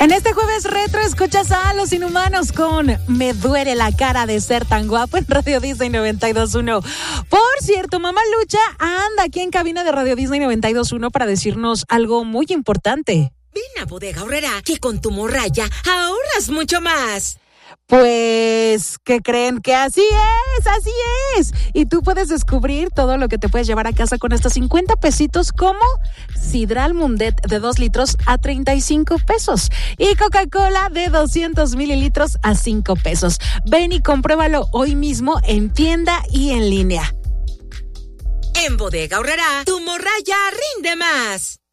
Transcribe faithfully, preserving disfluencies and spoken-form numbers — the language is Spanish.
En este jueves retro escuchas a Los Inhumanos con Me duele la cara de ser tan guapo en Radio Disney noventa y dos punto uno. Por cierto, Mamá Lucha anda aquí en cabina de Radio Disney noventa y dos punto uno para decirnos algo muy importante. Ven a Bodega Aurrerá, que con tu morraya ahorras mucho más. Pues, ¿qué creen? Que así es, así es. Y tú puedes descubrir todo lo que te puedes llevar a casa con estos cincuenta pesitos, como Sidral Mundet de dos litros a treinta y cinco pesos y Coca-Cola de doscientos mililitros a cinco pesos. Ven y compruébalo hoy mismo en tienda y en línea. En Bodega Aurrerá, tu morraya rinde más.